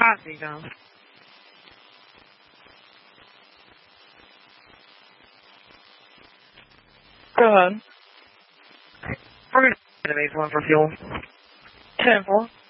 Copy, John. Go ahead. We're going to base one for fuel. 10-4.